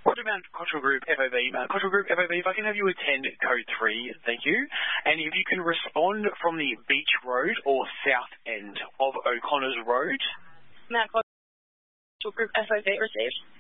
What about Cottrell Group FOB? Cottrell Group FOB, if I can have you attend code 3, thank you. And if you can respond from the Beach Road or south end of O'Connor's Road. Mount Cottrell Group FOB received.